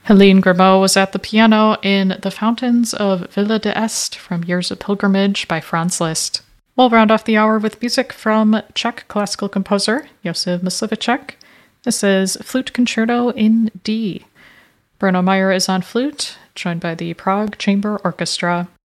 Helene Grimaud was at the piano in The Fountains of Villa d'Este from Years of Pilgrimage by Franz Liszt. We'll round off the hour with music from Czech classical composer Josef Mysliveček. This is Flute Concerto in D. Bruno Meyer is on flute, joined by the Prague Chamber Orchestra.